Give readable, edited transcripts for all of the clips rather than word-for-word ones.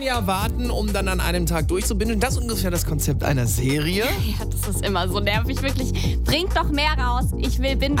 Jahr warten, um dann an einem Tag durchzubinden. Das ist ungefähr das Konzept einer Serie. Ja, das ist immer so nervig, wirklich. Bringt doch mehr raus. Ich will bingen.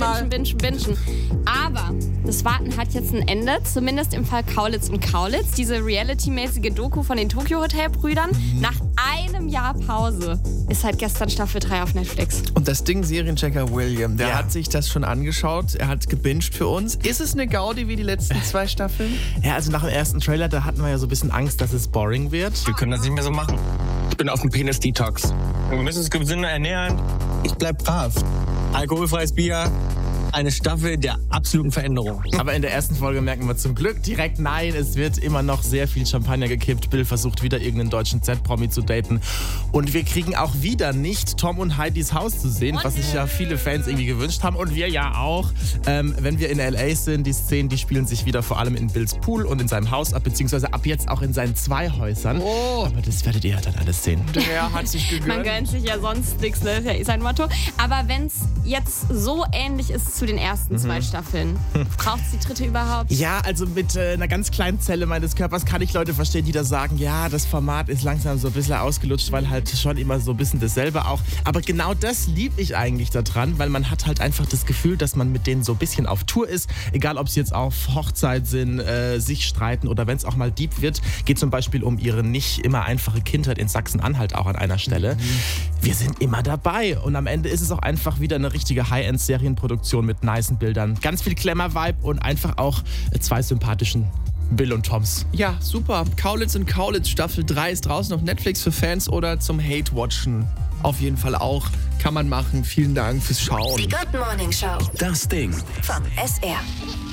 Aber das Warten hat jetzt ein Ende, zumindest im Fall Kaulitz und Kaulitz. Diese Reality-mäßige Doku von den Tokyo Hotel-Brüdern. Nach einem Jahr Pause ist halt gestern Staffel 3 auf Netflix. Und das Ding, Serienchecker William, der hat sich das schon angeschaut. Er hat gebinged für uns. Ist es eine Gaudi wie die letzten 2 Staffeln? Ja, also nach dem ersten Trailer, da hatten wir ja so ein bisschen Angst, dass es boring wird. Wir können das nicht mehr so machen. Ich bin auf dem Penis-Detox. Wir müssen uns gesünder ernähren. Ich bleib brav. Alkoholfreies Bier. Eine Staffel der absoluten Veränderung. Aber in der ersten Folge merken wir zum Glück direkt, nein, es wird immer noch sehr viel Champagner gekippt. Bill versucht wieder irgendeinen deutschen Z-Promi zu daten. Und wir kriegen auch wieder nicht Tom und Heidis Haus zu sehen, was sich ja viele Fans irgendwie gewünscht haben. Und wir ja auch. Wenn wir in L.A. sind, die Szenen, die spielen sich wieder vor allem in Bills Pool und in seinem Haus ab, beziehungsweise ab jetzt auch in seinen 2 Häusern. Oh. Aber das werdet ihr ja dann alles sehen. Der hat sich gegönnt. Man gönnt sich ja sonst nichts, ne? Das ist ja eh sein Motto. Aber wenn es jetzt so ähnlich ist zu den ersten 2 Staffeln, braucht es die 3. überhaupt? Ja, also mit einer ganz kleinen Zelle meines Körpers kann ich Leute verstehen, die da sagen, ja, das Format ist langsam so ein bisschen ausgelutscht, weil halt schon immer so ein bisschen dasselbe auch. Aber genau das liebe ich eigentlich daran, weil man hat halt einfach das Gefühl, dass man mit denen so ein bisschen auf Tour ist. Egal, ob sie jetzt auf Hochzeit sind, sich streiten oder wenn es auch mal deep wird. Geht zum Beispiel um ihre nicht immer einfache Kindheit in Sachsen-Anhalt auch an einer Stelle. Wir sind immer dabei und am Ende ist es auch einfach wieder eine richtige High-End-Serienproduktion mit nicen Bildern. Ganz viel Glamour-Vibe und einfach auch 2 sympathischen Bill und Toms. Ja, super. Kaulitz und Kaulitz Staffel 3 ist draußen auf Netflix für Fans oder zum Hate-Watchen. Auf jeden Fall auch. Kann man machen. Vielen Dank fürs Schauen. Die Good Morning Show. Das Ding. Vom SR.